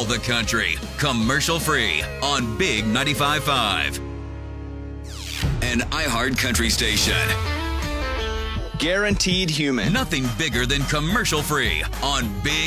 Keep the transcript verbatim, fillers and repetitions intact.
all the country, commercial free on Big ninety-five point five. An iHeart Country station. Guaranteed human. Nothing bigger than commercial free on Big